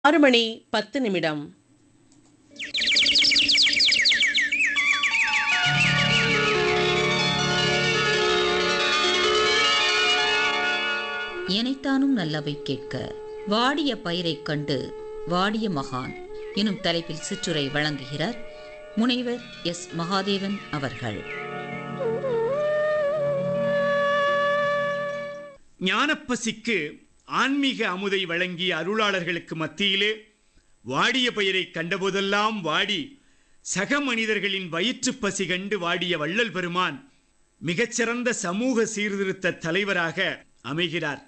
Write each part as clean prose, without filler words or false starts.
6 மணி 10 நிமிடம். எனைத்தானும் நல்லவை கேட்க வாடிய பயிரைக் கண்டு வாடிய மகான் எனும் தலைப்பில் சிற்றுரை வழங்குகிறார் முனைவர் எஸ். மகாதேவன் அவர்கள். ஞானப்பசிக்கு ஆன்மீக அமுதை வழங்கிய அருளாளர்களுக்கு மத்தியிலே வாடிய பயிரை கண்டபோதெல்லாம் வாடி சக மனிதர்களின் வயிற்று பசி கண்டு வாடிய வள்ளல் பெருமான் மிகச்சிறந்த சமூக சீர்திருத்த தலைவராக அமைகிறார்.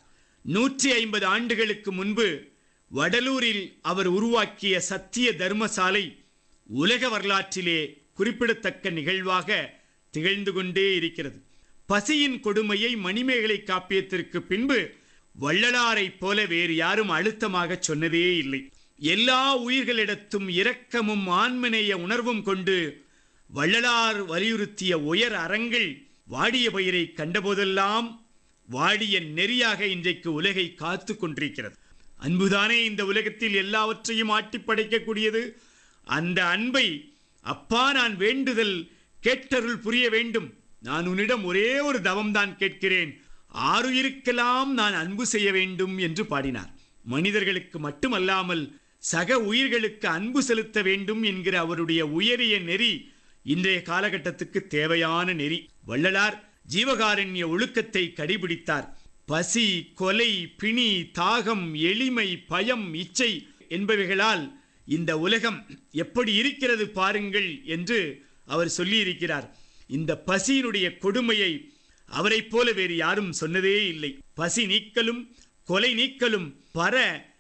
150 ஆண்டுகளுக்கு முன்பு வடலூரில் அவர் உருவாக்கிய சத்திய தர்மசாலை உலக வரலாற்றிலே குறிப்பிடத்தக்க நிகழ்வாக திகழ்ந்து கொண்டே இருக்கிறது. பசியின் கொடுமையை மணிமேகலை காப்பியத்திற்கு பின்பு வள்ளலாரை போல வேறு யாரும் அழுத்தமாக சொன்னதே இல்லை. எல்லா உயிர்களிடத்தும் இரக்கமும் ஆன்மநேய உணர்வும் கொண்டு வள்ளலார் வலியுறுத்திய உயர் அறங்கள் வாடிய பயிரை கண்டபோதெல்லாம் வாடிய நெறியாக இன்றைக்கு உலகை காத்து கொண்டிருக்கிறது. அன்புதானே இந்த உலகத்தில் எல்லாவற்றையும் ஆட்டி படைக்கக்கூடியது. அந்த அன்பை அப்பா நான் வேண்டுதல் கேட்டருள் புரிய வேண்டும், நான் உன்னிடம் ஒரே ஒரு தவம்தான் கேட்கிறேன், ஆருயிருக்கெல்லாம் நான் அன்பு செய்ய வேண்டும் என்று பாடினார். மனிதர்களுக்கு மட்டுமல்லாமல் சக உயிர்களுக்கு அன்பு செலுத்த வேண்டும் என்கிற அவருடைய உயரிய நெறி இன்றைய காலகட்டத்துக்கு தேவையான நெறி. வள்ளலார் ஜீவகாருண்ய ஒழுக்கத்தை கடைபிடித்தார். பசி, கொலை, பிணி, தாகம், எளிமை, பயம், இச்சை என்பவைகளால் இந்த உலகம் எப்படி இருக்கிறது பாருங்கள் என்று அவர் சொல்லியிருக்கிறார். இந்த பசியினுடைய கொடுமையை அவரை போல வேறு யாரும் சொன்னதே இல்லை. பசி நீக்கலும் கொலை நீக்கலும் பர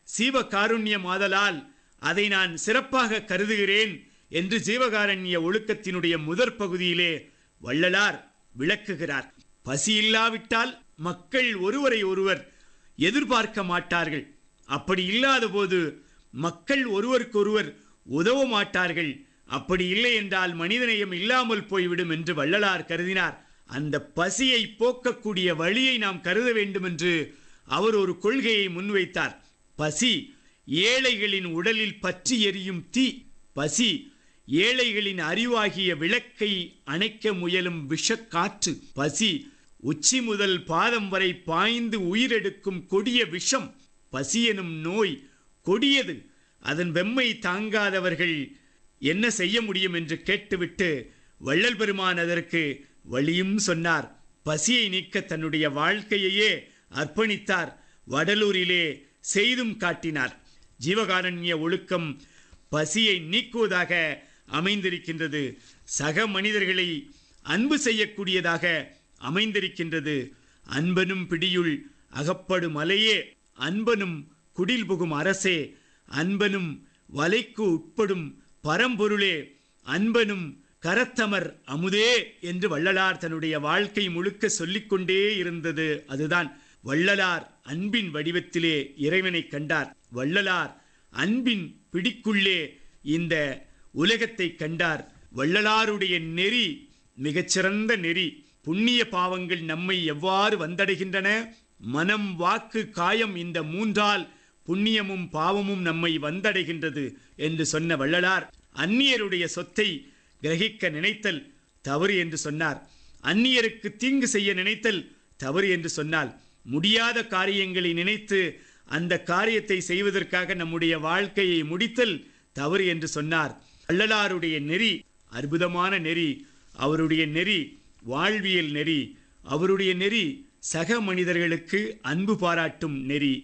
சீவகாருண்யமாதலால் அதை நான் சிறப்பாக கருதுகிறேன் என்று ஜீவகாருண்ய ஒழுக்கத்தினுடைய முதற் பகுதியிலே வள்ளலார் விளக்குகிறார். பசி இல்லாவிட்டால் மக்கள் ஒருவரை ஒருவர் எதிர்பார்க்க மாட்டார்கள். அப்படி இல்லாத போது மக்கள் ஒருவருக்கொருவர் உதவ மாட்டார்கள். அப்படி இல்லை என்றால் மனிதநேயம் இல்லாமல் போய்விடும் என்று வள்ளலார் கருதினார். அந்த பசியை போக்கக்கூடிய வழியை நாம் கருத வேண்டும் என்று அவர் ஒரு கொள்கையை முன்வைத்தார். பசி ஏழைகளின் உடலில் பற்றி எரியும் தீ. பசி ஏழைகளின் அறிவாகிய விளக்கை அணைக்க முயலும் விஷக்காற்று. பசி உச்சி முதல் பாதம் வரை பாய்ந்து உயிரெடுக்கும் கொடிய விஷம். பசி எனும் நோய் கொடியது. அதன் வெம்மை தாங்காதவர்கள் என்ன செய்ய முடியும் என்று கேட்டுவிட்டு வள்ளல் பெருமான் அதற்கு வழியும் சொன்னார். பசியை நீக்க தன்னுடைய வாழ்க்கையையே அர்ப்பணித்தார். வடலூரிலே செய்தும் காட்டினார். ஜீவகாருண்ய ஒழுக்கம் பசியை நீக்குவதாக அமைந்திருக்கின்றது. சக மனிதர்களை அன்பு செய்யக்கூடியதாக அமைந்திருக்கின்றது. அன்பனும் பிடியுள் அகப்படும் அலையே, அன்பனும் குடில் புகும் அரசே, அன்பனும் வலைக்கு உட்படும் பரம்பொருளே, அன்பனும் கரத்தமர் அமுதே என்று வள்ளலார் தன்னுடைய வாழ்க்கை முழுக்க சொல்லிக்கொண்டே இருந்தது. அதுதான் வள்ளலார் அன்பின் வடிவத்திலே இறைவனை கண்டார். வள்ளலார் அன்பின் பிடிக்குள்ளே இந்த உலகத்தை கண்டார். வள்ளலாருடைய நெறி மிகச்சிறந்த நெறி. புண்ணிய பாவங்கள் நம்மை எவ்வாறு வந்தடைகின்றன? மனம், வாக்கு, காயம், இந்த மூன்றால் புண்ணியமும் பாவமும் நம்மை வந்தடைகின்றது என்று சொன்ன வள்ளலார் அந்நியருடைய சொத்தை கிரகிக்க நினைத்தல் தவறு என்று சொன்னார். அந்நியருக்கு தீங்கு செய்ய நினைத்தல் தவறு என்று சொன்னால், முடியாத காரியங்களை நினைத்து அந்த காரியத்தை செய்வதற்காக நம்முடைய வாழ்க்கையை முடித்தல் தவறு என்று சொன்னார். வள்ளலாருடைய நெறி அற்புதமான நெறி. அவருடைய நெறி வாழ்வியல் நெறி. அவருடைய நெறி சக மனிதர்களுக்கு அன்பு பாராட்டும் நெறி.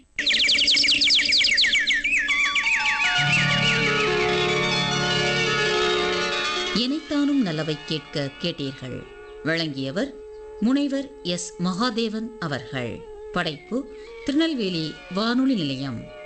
எனைத்தானும் நல்லவை கேட்க கேட்டீர்கள். வழங்கியவர் முனைவர் எஸ். மகாதேவன் அவர்கள். படைப்பு திருநெல்வேலி வானொலி நிலையம்.